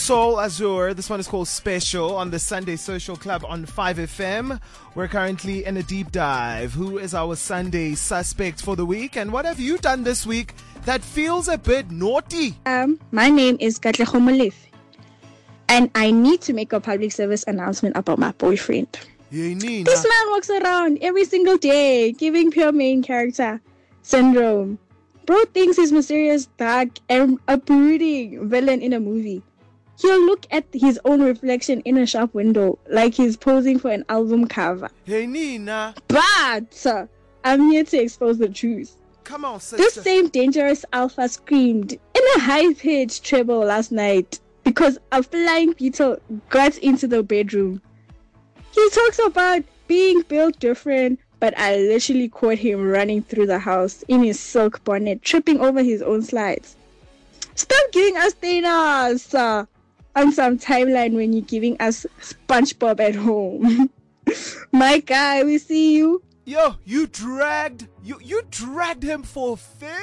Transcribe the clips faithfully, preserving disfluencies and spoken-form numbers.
Soul Azure. This one is called Special on the Sunday Social Club on five F M. We're currently in a deep dive. Who is our Sunday suspect for the week? And what have you done this week that feels a bit naughty? Um, my name is Katlego Molefe, and I need to make a public service announcement about my boyfriend. Hey, Nina. This man walks around every single day giving pure main character syndrome. Bro thinks he's mysterious, dark, and a brooding villain in a movie. He'll look at his own reflection in a shop window like he's posing for an album cover. Hey, Nina. But uh, I'm here to expose the truth. Come on, sister. This same dangerous alpha screamed in a high-pitched treble last night because a flying beetle got into the bedroom. He talks about being built different, but I literally caught him running through the house in his silk bonnet, tripping over his own slides. Stop giving us Thanos uh, on some timeline when you're giving us SpongeBob at home. My guy, we see you. Yo, you dragged, you you dragged him for filth.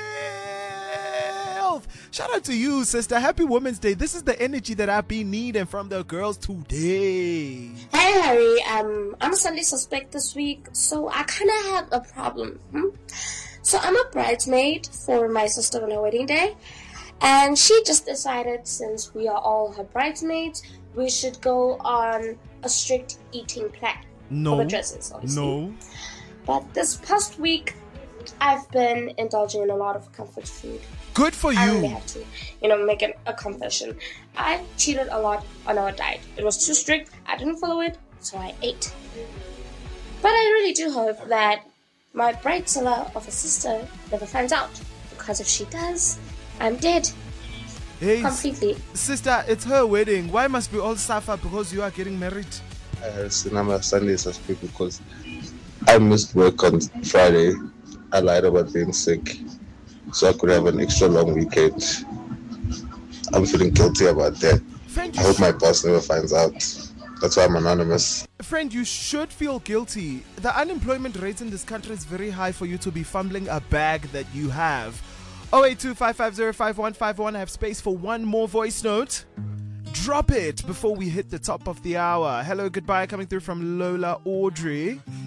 Shout out to you, sister. Happy Women's Day. This is the energy that I've been needing from the girls today. Hey, Harry. Um, I'm a Sunday suspect this week, so I kind of had a problem. Hmm? So I'm a bridesmaid for my sister on her wedding day, and she just decided, since we are all her bridesmaids, we should go on a strict eating plan No. for the dresses, obviously. No. But this past week, I've been indulging in a lot of comfort food. Good for I really you. have to, you know, make an, a confession. I cheated a lot on our diet. It was too strict. I didn't follow it, so I ate. But I really do hope that my bridezilla of a sister never finds out, because if she does, I'm dead. Hey, Completely. s- sister, it's her wedding. Why must we all suffer because you are getting married? Uh, so I'm a Sunday suspect because I missed work on Friday. I lied about being sick so I could have an extra long weekend. I'm feeling guilty about that. Friend, I you, hope sh- my boss never finds out. That's why I'm anonymous. friend, you should feel guilty. The unemployment rate in this country is very high for you to be fumbling a bag that you have. oh eight two five five zero five one five one. I have space for one more voice note. Drop it before we hit the top of the hour. Hello, goodbye, coming through from Lola Audrey.